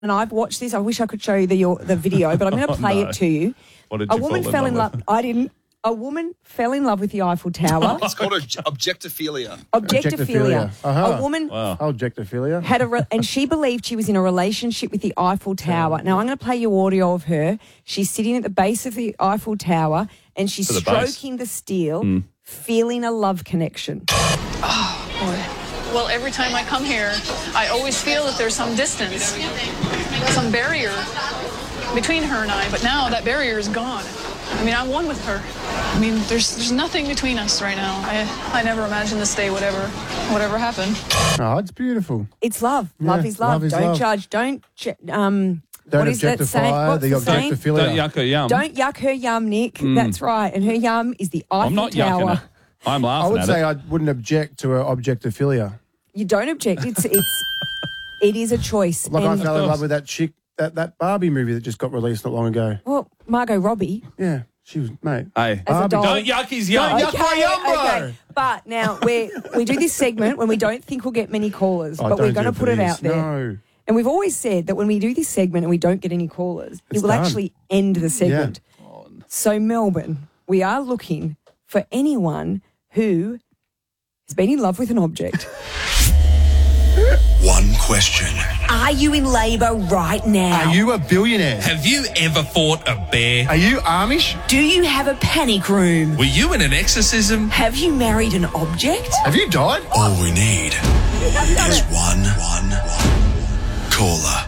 and I've watched this. I wish I could show you the video, but I'm going to play it to you. What did A you woman fall fell in in love love. with? I didn't. A woman fell in love with the Eiffel Tower. It's called objectophilia. Objectophilia. Uh-huh. A woman Objectophilia. had and she believed she was in a relationship with the Eiffel Tower. Now, I'm going to play you audio of her. She's sitting at the base of the Eiffel Tower and she's stroking the steel, feeling a love connection. Oh, boy. Well, every time I come here, I always feel that there's some distance, some barrier between her and I. But now that barrier is gone. I mean, I'm one with her. I mean, there's nothing between us right now. I never imagined this day would ever happen. Oh, it's beautiful. It's love. Yeah, love is love. love is Don't love. judge. Don't Don't what is that saying? objectify What's the saying? objectophilia. Don't yuck her yum. Don't yuck her yum, Nick. That's right. And her yum is the Eiffel I'm not Tower. yucking it. I'm I laughing would at say it. I wouldn't object to her objectophilia. You don't object. It is a choice. Like I And- fell in love with that chick, that Barbie movie that just got released not long ago. Well, Margot Robbie. Yeah, she was, mate. Hey, As a doll. don't yuck his yum. Yuck my yum, bro. But now we do this segment when we don't think we'll get many callers, Oh, but we're don't going to do put it this. out there. No. And we've always said that when we do this segment and we don't get any callers, It's it will done. actually end the segment. So, Melbourne, we are looking for anyone who has been in love with an object. One question. Are you in labour right now? Are you a billionaire? Have you ever fought a bear? Are you Amish? Do you have a panic room? Were you in an exorcism? Have you married an object? Have you died? All we need is one caller.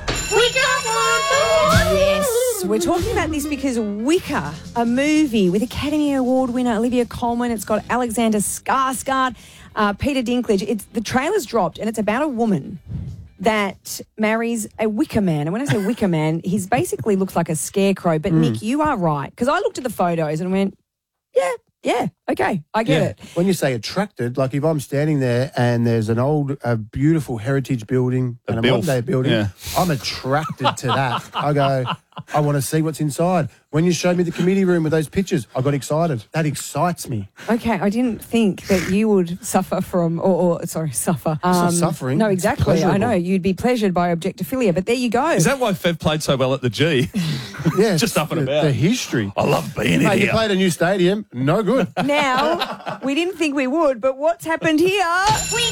Yes, we're talking about this because Wicker, a movie with Academy Award winner Olivia Colman, it's got Alexander Skarsgård, Peter Dinklage. The trailer's dropped and it's about a woman that marries a Wicker man. And when I say Wicker man, he's basically looks like a scarecrow. But Nick, you are right. Because I looked at the photos and went, yeah, okay, I get it. When you say attracted, like if I'm standing there and there's an old, beautiful heritage building and a bilf. modern day building, Yeah. I'm attracted to that. I go, I want to see what's inside. When you showed me the committee room with those pictures, I got excited. That excites me. Okay, I didn't think that you would suffer from, suffer. It's not suffering. No, It's exactly. I pleasurable. know. You'd be pleasured by objectophilia, but there you go. Is that why Fev played so well at the G? Yeah, Just up and about. The history. I love being in Mate, you here. played a new stadium. No good. Now, we didn't think we would, but what's happened here? We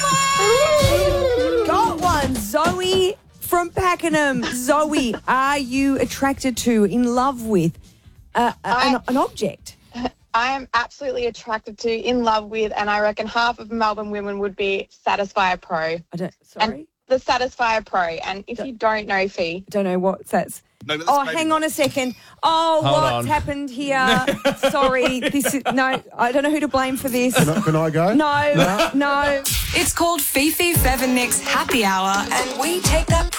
got one! Zoe from Pakenham. Zoe, are you attracted to, in love with an object? I am absolutely attracted to, in love with, and I reckon half of Melbourne women would be Satisfyer Pro. Sorry? The Satisfyer Pro. And if you don't know, Fee. Don't know what that's. No, that's Oh, maybe hang not. on a second. Oh, Hold what's on. happened here? Sorry. No, I don't know who to blame for this. Can I go? No. It's called Fifi, Fev and Nick's Happy Hour, and we take that